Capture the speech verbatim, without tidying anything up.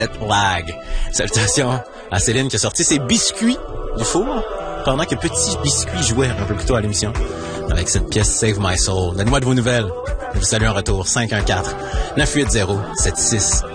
Jet lag. Salutations à Céline qui a sorti ses biscuits du four pendant que Petit Biscuit jouait un peu plus tôt à l'émission avec cette pièce Save My Soul. Donnez-moi de vos nouvelles. Je vous salue en retour. cinq un quatre, neuf huit zéro, sept six